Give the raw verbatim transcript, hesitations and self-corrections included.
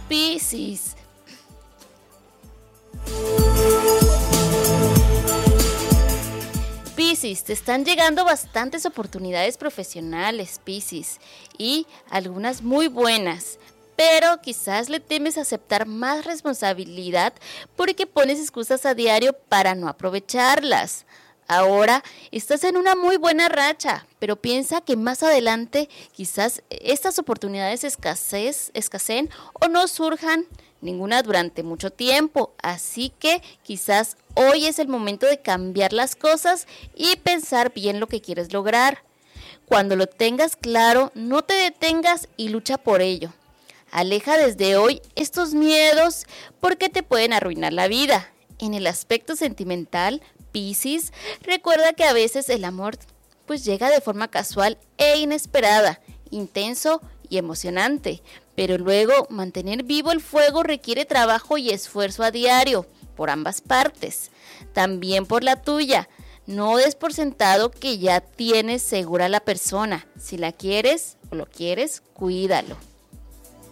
Piscis. Piscis, te están llegando bastantes oportunidades profesionales, Piscis, y algunas muy buenas, pero quizás le temes aceptar más responsabilidad porque pones excusas a diario para no aprovecharlas. Ahora estás en una muy buena racha, pero piensa que más adelante quizás estas oportunidades escasez, escaseen o no surjan ninguna durante mucho tiempo. Así que quizás hoy es el momento de cambiar las cosas y pensar bien lo que quieres lograr. Cuando lo tengas claro, no te detengas y lucha por ello. Aleja desde hoy estos miedos porque te pueden arruinar la vida. En el aspecto sentimental, Piscis, recuerda que a veces el amor pues llega de forma casual e inesperada, intenso y emocionante, pero luego mantener vivo el fuego requiere trabajo y esfuerzo a diario, por ambas partes, también por la tuya. No des por sentado que ya tienes segura la persona. Si la quieres o lo quieres, cuídalo.